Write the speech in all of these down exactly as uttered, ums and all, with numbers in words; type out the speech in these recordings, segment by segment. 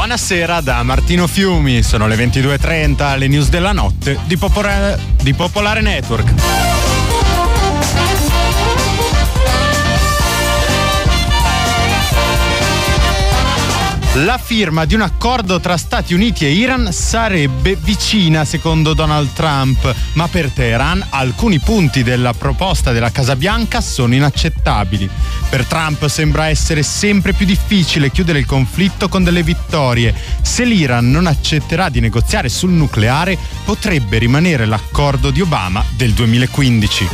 Buonasera da Martino Fiumi, sono le ventidue e trenta, le news della notte di Popolare, di Popolare Network. La firma di un accordo tra Stati Uniti e Iran sarebbe vicina, secondo Donald Trump, ma per Teheran alcuni punti della proposta della Casa Bianca sono inaccettabili. Per Trump sembra essere sempre più difficile chiudere il conflitto con delle vittorie. Se l'Iran non accetterà di negoziare sul nucleare, potrebbe rimanere l'accordo di Obama del duemilaquindici.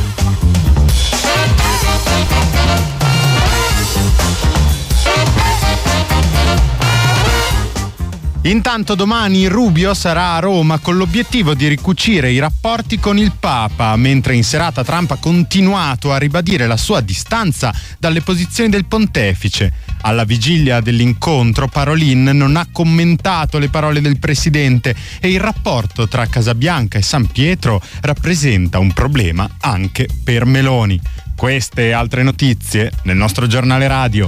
Intanto domani Rubio sarà a Roma con l'obiettivo di ricucire i rapporti con il Papa, mentre in serata Trump ha continuato a ribadire la sua distanza dalle posizioni del pontefice. Alla vigilia dell'incontro Parolin non ha commentato le parole del presidente e il rapporto tra Casabianca e San Pietro rappresenta un problema anche per Meloni. Queste e altre notizie nel nostro giornale radio.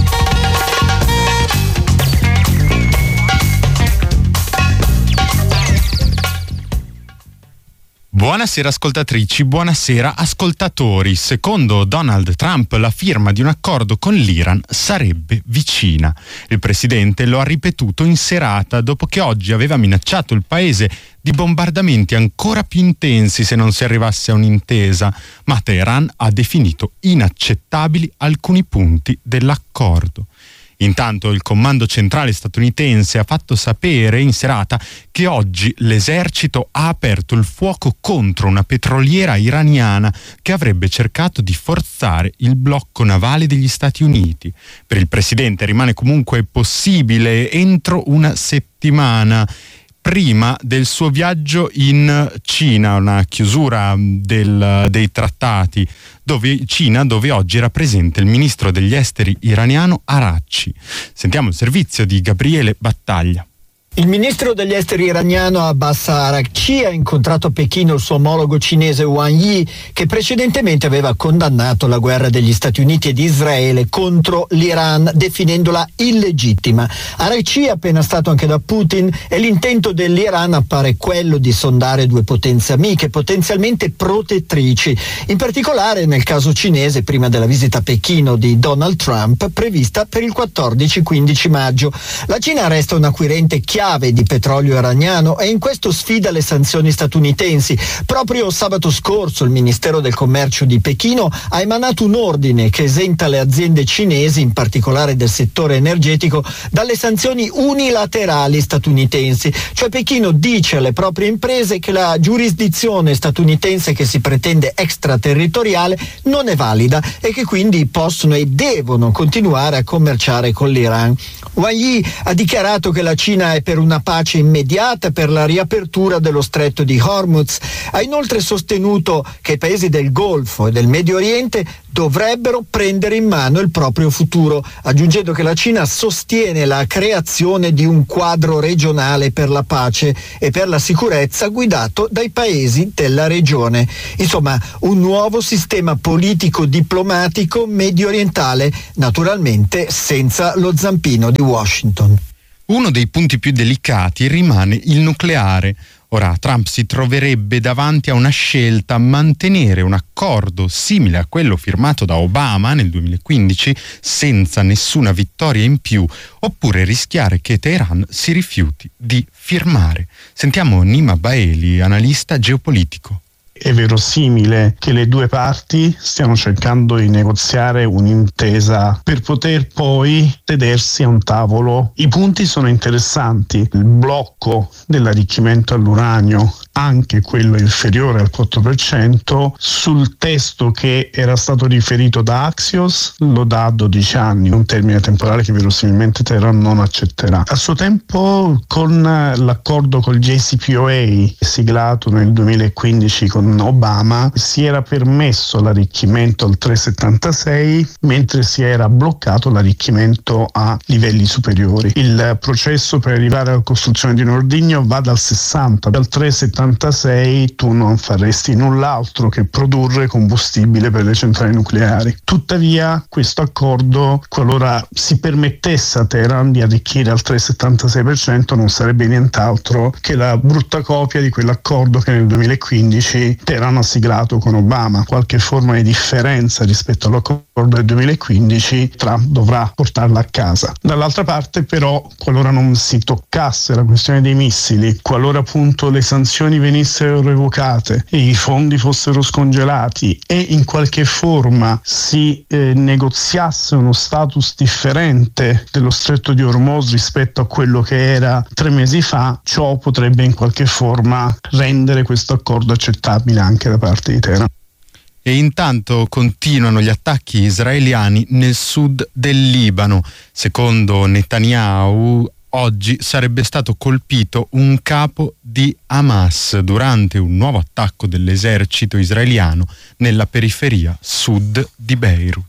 Buonasera ascoltatrici, buonasera ascoltatori. Secondo Donald Trump la firma di un accordo con l'Iran sarebbe vicina. Il presidente lo ha ripetuto in serata dopo che oggi aveva minacciato il paese di bombardamenti ancora più intensi se non si arrivasse a un'intesa, ma Teheran ha definito inaccettabili alcuni punti dell'accordo. Intanto il comando centrale statunitense ha fatto sapere in serata che oggi l'esercito ha aperto il fuoco contro una petroliera iraniana che avrebbe cercato di forzare il blocco navale degli Stati Uniti. Per il presidente rimane comunque possibile entro una settimana, prima del suo viaggio in Cina, una chiusura del, dei trattati, dove Cina, dove oggi era presente il ministro degli esteri iraniano Araghchi. Sentiamo il servizio di Gabriele Battaglia. Il ministro degli esteri iraniano Abbas Araghchi ha incontrato a Pechino il suo omologo cinese Wang Yi, che precedentemente aveva condannato la guerra degli Stati Uniti ed Israele contro l'Iran, definendola illegittima. Araghchi è appena stato anche da Putin e l'intento dell'Iran appare quello di sondare due potenze amiche, potenzialmente protettrici. In particolare nel caso cinese, prima della visita a Pechino di Donald Trump, prevista per il quattordici quindici maggio. La Cina resta un acquirente chiave di petrolio iraniano e in questo sfida le sanzioni statunitensi. Proprio sabato scorso il Ministero del Commercio di Pechino ha emanato un ordine che esenta le aziende cinesi, in particolare del settore energetico, dalle sanzioni unilaterali statunitensi. Cioè Pechino dice alle proprie imprese che la giurisdizione statunitense che si pretende extraterritoriale non è valida e che quindi possono e devono continuare a commerciare con l'Iran. Wang Yi ha dichiarato che la Cina è per una pace immediata, per la riapertura dello stretto di Hormuz. Ha inoltre sostenuto che i paesi del Golfo e del Medio Oriente dovrebbero prendere in mano il proprio futuro, aggiungendo che la Cina sostiene la creazione di un quadro regionale per la pace e per la sicurezza guidato dai paesi della regione. Insomma, un nuovo sistema politico-diplomatico medio orientale, naturalmente senza lo zampino di Washington. Uno dei punti più delicati rimane il nucleare. Ora Trump si troverebbe davanti a una scelta: mantenere un accordo simile a quello firmato da Obama nel duemilaquindici senza nessuna vittoria in più, oppure rischiare che Teheran si rifiuti di firmare. Sentiamo Nima Baeli, analista geopolitico. È verosimile che le due parti stiano cercando di negoziare un'intesa per poter poi sedersi a un tavolo. I punti sono interessanti: il blocco dell'arricchimento all'uranio, anche quello inferiore al quattro per cento, sul testo che era stato riferito da Axios lo dà a dodici anni, un termine temporale che verosimilmente Teheran non accetterà. A suo tempo, con l'accordo col J C P O A siglato nel duemilaquindici con Obama, si era permesso l'arricchimento al tre virgola settantasei, mentre si era bloccato l'arricchimento a livelli superiori. Il processo per arrivare alla costruzione di un ordigno va dal sessanta al tre virgola settantasei tu non faresti null'altro che produrre combustibile per le centrali nucleari. Tuttavia questo accordo, qualora si permettesse a Teheran di arricchire al tre virgola settantasei per cento, non sarebbe nient'altro che la brutta copia di quell'accordo che nel duemilaquindici Teheran ha siglato con Obama. Qualche forma di differenza rispetto all'accordo del duemilaquindici Trump dovrà portarla a casa. Dall'altra parte però, qualora non si toccasse la questione dei missili, qualora appunto le sanzioni venissero revocate e i fondi fossero scongelati e in qualche forma si eh, negoziasse uno status differente dello stretto di Hormuz rispetto a quello che era tre mesi fa, ciò potrebbe in qualche forma rendere questo accordo accettabile anche da parte di Teheran. E intanto continuano gli attacchi israeliani nel sud del Libano. Secondo Netanyahu, oggi sarebbe stato colpito un capo di Hamas durante un nuovo attacco dell'esercito israeliano nella periferia sud di Beirut.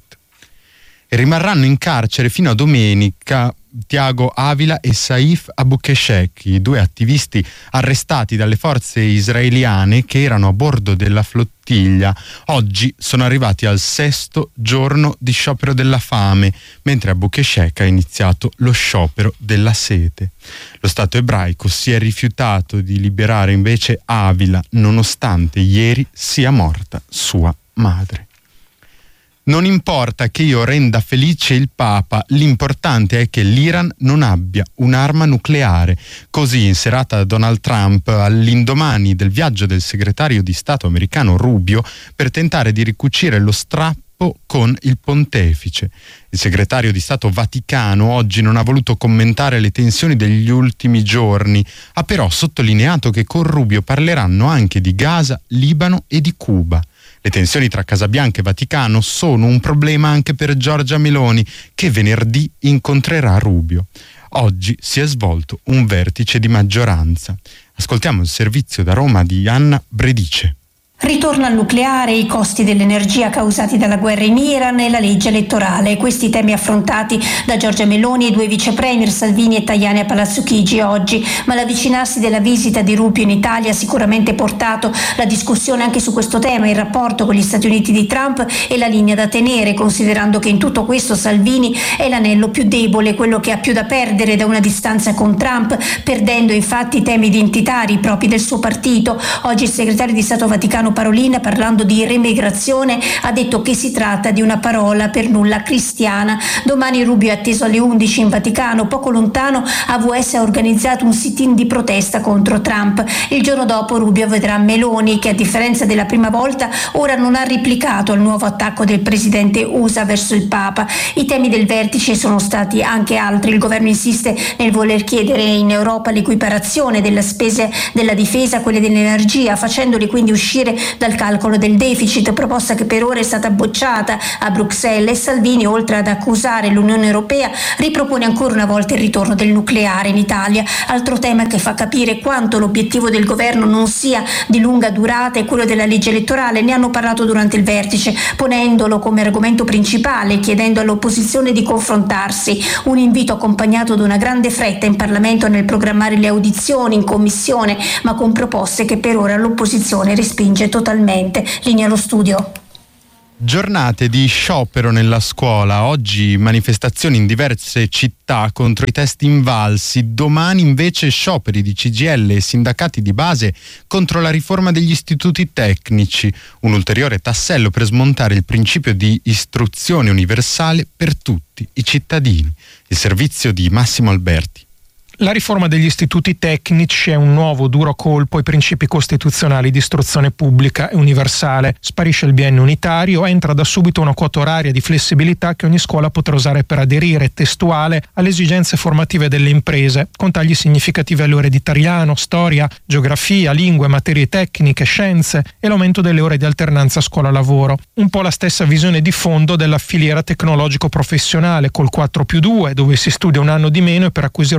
E rimarranno in carcere fino a domenica Tiago Avila e Saif Abukeshek, i due attivisti arrestati dalle forze israeliane che erano a bordo della flottiglia. Oggi sono arrivati al sesto giorno di sciopero della fame, mentre Abukeshek ha iniziato lo sciopero della sete. Lo Stato ebraico si è rifiutato di liberare invece Avila, nonostante ieri sia morta sua madre. Non importa che io renda felice il Papa, l'importante è che l'Iran non abbia un'arma nucleare. Così in serata Donald Trump, all'indomani del viaggio del segretario di Stato americano Rubio per tentare di ricucire lo strappo con il pontefice. Il segretario di Stato Vaticano oggi non ha voluto commentare le tensioni degli ultimi giorni, ha però sottolineato che con Rubio parleranno anche di Gaza, Libano e di Cuba. Le tensioni tra Casabianca e Vaticano sono un problema anche per Giorgia Meloni, che venerdì incontrerà Rubio. Oggi si è svolto un vertice di maggioranza. Ascoltiamo il servizio da Roma di Anna Bredice. Ritorno al nucleare, i costi dell'energia causati dalla guerra in Iran e la legge elettorale. Questi temi affrontati da Giorgia Meloni e i due vice premier Salvini e Tajani a Palazzo Chigi oggi. Ma l'avvicinarsi della visita di Rubio in Italia ha sicuramente portato la discussione anche su questo tema, il rapporto con gli Stati Uniti di Trump e la linea da tenere, considerando che in tutto questo Salvini è l'anello più debole, quello che ha più da perdere da una distanza con Trump, perdendo infatti i temi identitari propri del suo partito. Oggi il segretario di Stato Vaticano Parolin, parlando di remigrazione, ha detto che si tratta di una parola per nulla cristiana. Domani Rubio è atteso alle undici in Vaticano. Poco lontano A W S ha organizzato un sit-in di protesta contro Trump. Il giorno dopo Rubio vedrà Meloni, che a differenza della prima volta ora non ha replicato al nuovo attacco del presidente U S A verso il Papa. I temi del vertice sono stati anche altri. Il governo insiste nel voler chiedere in Europa l'equiparazione delle spese della difesa a quelle dell'energia, facendoli quindi uscire dal calcolo del deficit, proposta che per ora è stata bocciata a Bruxelles. E Salvini, oltre ad accusare l'Unione Europea, ripropone ancora una volta il ritorno del nucleare in Italia. Altro tema che fa capire quanto l'obiettivo del governo non sia di lunga durata è quello della legge elettorale. Ne hanno parlato durante il vertice, ponendolo come argomento principale, chiedendo all'opposizione di confrontarsi. Un invito accompagnato da una grande fretta in Parlamento nel programmare le audizioni in commissione, ma con proposte che per ora l'opposizione respinge totalmente. Linea allo studio. Giornate di sciopero nella scuola, oggi manifestazioni in diverse città contro i test invalsi, domani invece scioperi di C G I L e sindacati di base contro la riforma degli istituti tecnici, un ulteriore tassello per smontare il principio di istruzione universale per tutti i cittadini. Il servizio di Massimo Alberti. La riforma degli istituti tecnici è un nuovo duro colpo ai principi costituzionali di istruzione pubblica e universale. Sparisce il biennio unitario, entra da subito una quota oraria di flessibilità che ogni scuola potrà usare per aderire, testuale, alle esigenze formative delle imprese, con tagli significativi alle ore di italiano, storia, geografia, lingue, materie tecniche, scienze e l'aumento delle ore di alternanza scuola-lavoro. Un po' la stessa visione di fondo della filiera tecnologico-professionale col quattro più due, dove si studia un anno di meno e per acquisire un titolo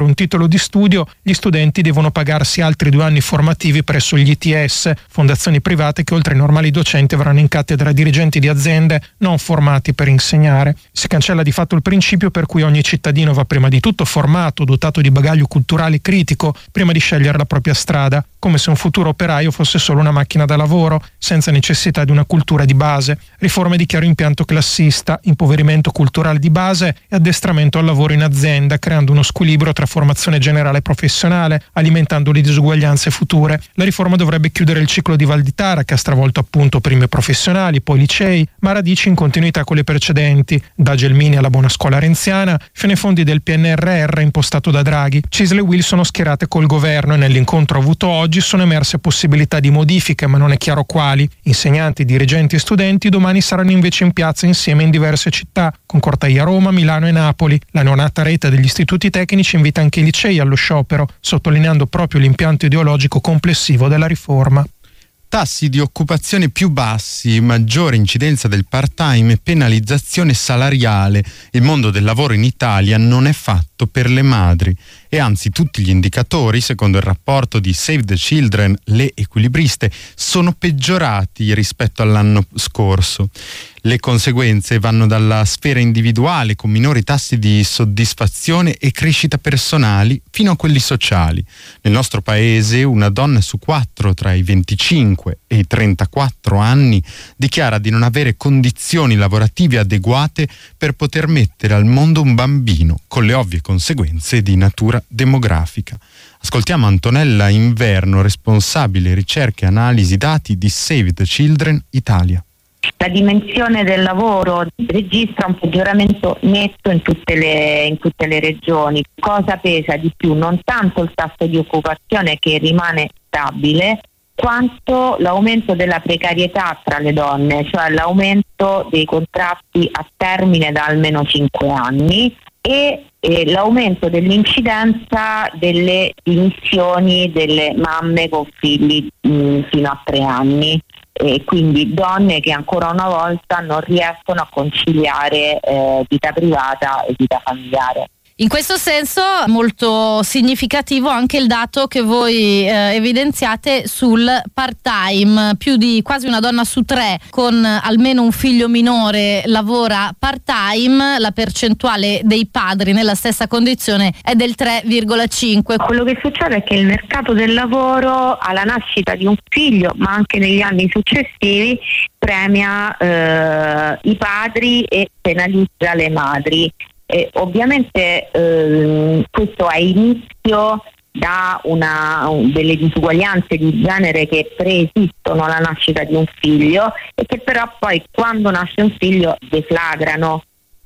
di studio, gli studenti devono pagarsi altri due anni formativi presso gli I T S, fondazioni private che oltre ai normali docenti avranno in cattedra dirigenti di aziende non formati per insegnare. Si cancella di fatto il principio per cui ogni cittadino va prima di tutto formato, dotato di bagaglio culturale critico, prima di scegliere la propria strada, come se un futuro operaio fosse solo una macchina da lavoro, senza necessità di una cultura di base. Riforme di chiaro impianto classista, impoverimento culturale di base e addestramento al lavoro in azienda, creando uno squilibrio tra formazione generale e professionale, alimentando le disuguaglianze future. La riforma dovrebbe chiudere il ciclo di Valditara, che ha stravolto appunto prime professionali, poi licei, ma radici in continuità con le precedenti, da Gelmini alla buona scuola renziana, fino ai fondi del P N R R impostato da Draghi. Cisle e Will sono schierate col governo e nell'incontro avuto oggi sono emerse possibilità di modifiche, ma non è chiaro quali. Insegnanti, dirigenti e studenti domani saranno invece in piazza insieme in diverse città, con cortei a Roma, Milano e Napoli. La neonata rete degli istituti tecnici invita anche i licei allo sciopero, sottolineando proprio l'impianto ideologico complessivo della riforma. Tassi di occupazione più bassi, maggiore incidenza del part-time e penalizzazione salariale. Il mondo del lavoro in Italia non è fatto per le madri e anzi tutti gli indicatori, secondo il rapporto di Save the Children, le equilibriste, sono peggiorati rispetto all'anno scorso. Le conseguenze vanno dalla sfera individuale, con minori tassi di soddisfazione e crescita personali, fino a quelli sociali. Nel nostro paese una donna su quattro tra i venticinque e i trentaquattro anni dichiara di non avere condizioni lavorative adeguate per poter mettere al mondo un bambino, con le ovvie conseguenze di natura demografica. Ascoltiamo Antonella Inverno, responsabile ricerche e analisi dati di Save the Children Italia. La dimensione del lavoro registra un peggioramento netto in tutte le, in tutte le regioni. Cosa pesa di più? Non tanto il tasso di occupazione, che rimane stabile, quanto l'aumento della precarietà tra le donne, cioè l'aumento dei contratti a termine da almeno cinque anni e eh, l'aumento dell'incidenza delle dimissioni delle mamme con figli mh, fino a tre anni. E quindi donne che ancora una volta non riescono a conciliare eh, vita privata e vita familiare. In questo senso molto significativo anche il dato che voi eh, evidenziate sul part-time. Più di quasi una donna su tre con almeno un figlio minore lavora part-time. La percentuale dei padri nella stessa condizione è del tre virgola cinque. Quello che succede è che il mercato del lavoro alla nascita di un figlio, ma anche negli anni successivi, premia eh, i padri e penalizza le madri. Eh, ovviamente eh, questo ha inizio da una un, delle disuguaglianze di genere che preesistono alla nascita di un figlio e che però poi quando nasce un figlio deflagrano.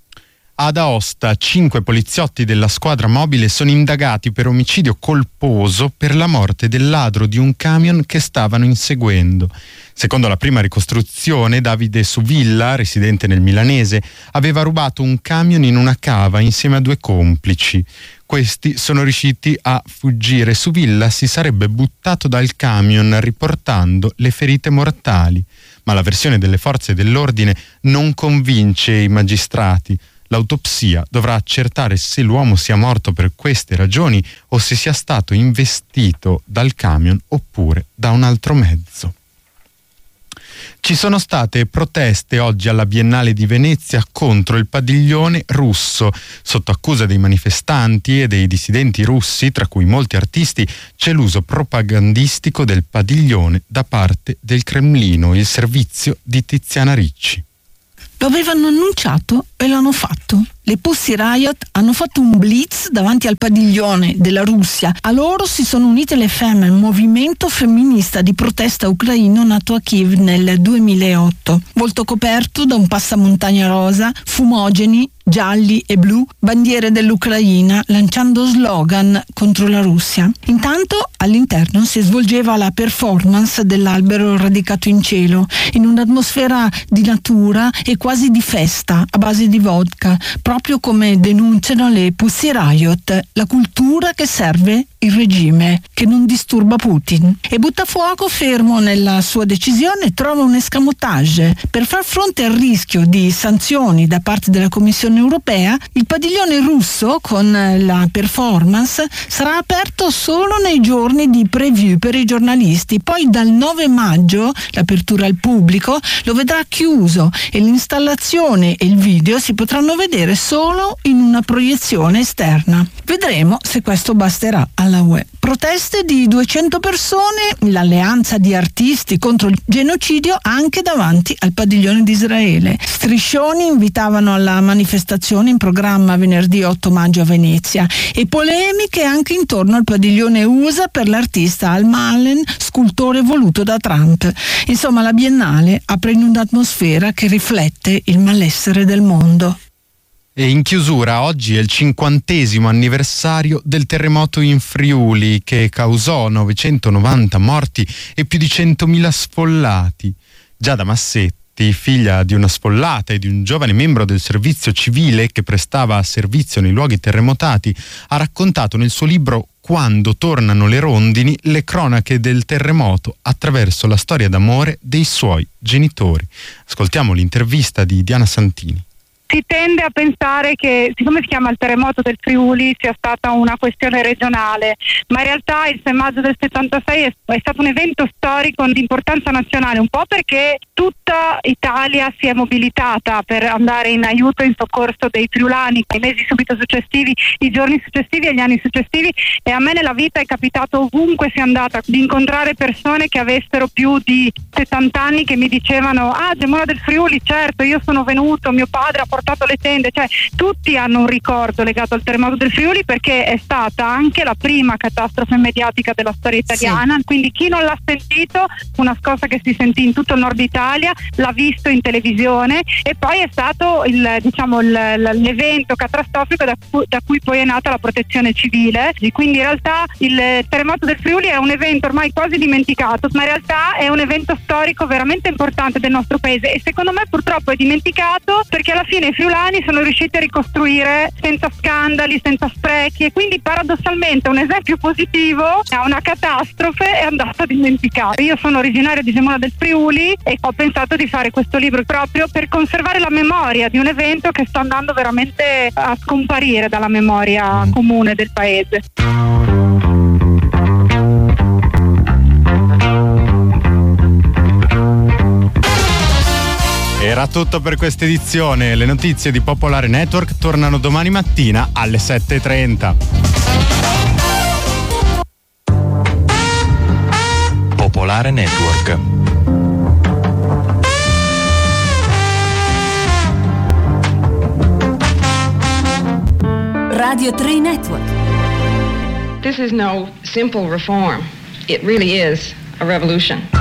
Ad Aosta, cinque poliziotti della squadra mobile sono indagati per omicidio colposo per la morte del ladro di un camion che stavano inseguendo. Secondo la prima ricostruzione, Davide Suvilla, residente nel milanese, aveva rubato un camion in una cava insieme a due complici. Questi sono riusciti a fuggire. Suvilla si sarebbe buttato dal camion riportando le ferite mortali. Ma la versione delle forze dell'ordine non convince i magistrati. L'autopsia dovrà accertare se l'uomo sia morto per queste ragioni o se sia stato investito dal camion oppure da un altro mezzo. Ci sono state proteste oggi alla Biennale di Venezia contro il padiglione russo. Sotto accusa dei manifestanti e dei dissidenti russi, tra cui molti artisti, c'è l'uso propagandistico del padiglione da parte del Cremlino, il servizio di Tiziana Ricci. Lo avevano annunciato e l'hanno fatto. Le Pussy Riot hanno fatto un blitz davanti al padiglione della Russia. A loro si sono unite le Femme, un movimento femminista di protesta ucraino nato a Kiev nel duemilaotto. Volto coperto da un passamontagna rosa, fumogeni, gialli e blu, bandiere dell'Ucraina, lanciando slogan contro la Russia. Intanto all'interno si svolgeva la performance dell'albero radicato in cielo, in un'atmosfera di natura e quasi di festa a base di vodka, proprio come denunciano le Pussy Riot, la cultura che serve il regime che non disturba Putin. E Buttafuoco, fermo nella sua decisione, trova un escamotage. Per far fronte al rischio di sanzioni da parte della Commissione europea, il padiglione russo con la performance sarà aperto solo nei giorni di preview per i giornalisti. Poi dal nove maggio l'apertura al pubblico lo vedrà chiuso e l'installazione e il video si potranno vedere solo in una proiezione esterna. Vedremo se questo basterà alla U E. Proteste di duecento persone, l'alleanza di artisti contro il genocidio anche davanti al padiglione di Israele. Striscioni invitavano alla manifestazione in programma venerdì otto maggio a Venezia e polemiche anche intorno al padiglione U S A per l'artista Al Mallen, scultore voluto da Trump. Insomma, la Biennale apre in un'atmosfera che riflette il malessere del mondo. E in chiusura, oggi è il cinquantesimo anniversario del terremoto in Friuli che causò novecentonovanta morti e più di centomila sfollati. Giada Massetti, figlia di una sfollata e di un giovane membro del servizio civile che prestava servizio nei luoghi terremotati, ha raccontato nel suo libro Quando tornano le rondini le cronache del terremoto attraverso la storia d'amore dei suoi genitori. Ascoltiamo l'intervista di Diana Santini. Si tende a pensare che, siccome si chiama il terremoto del Friuli, sia stata una questione regionale, ma in realtà il sei maggio del settantasei è, è stato un evento storico di importanza nazionale, un po' perché tutta Italia si è mobilitata per andare in aiuto e in soccorso dei friulani nei mesi subito successivi, i giorni successivi e gli anni successivi, e a me nella vita è capitato ovunque sia andata di incontrare persone che avessero più di settanta anni che mi dicevano: ah, Gemona del Friuli, certo, io sono venuto, mio padre ha portato le tende, cioè tutti hanno un ricordo legato al terremoto del Friuli perché è stata anche la prima catastrofe mediatica della storia italiana, sì. Quindi chi non l'ha sentito, una scossa che si sentì in tutto il nord Italia, l'ha visto in televisione, e poi è stato il, diciamo, il, l'evento catastrofico da cui, da cui poi è nata la protezione civile. Quindi in realtà il terremoto del Friuli è un evento ormai quasi dimenticato, ma in realtà è un evento storico veramente importante del nostro paese, e secondo me purtroppo è dimenticato perché alla fine i friulani sono riusciti a ricostruire senza scandali, senza sprechi, e quindi paradossalmente un esempio positivo a una catastrofe è andato a dimenticare. Io sono originaria di Gemona del Friuli e ho pensato di fare questo libro proprio per conservare la memoria di un evento che sta andando veramente a scomparire dalla memoria comune del paese. Era tutto per questa edizione. Le notizie di Popolare Network tornano domani mattina alle sette e trenta. Popolare Network. Radio tre Network. This is no simple reform. It really is a revolution.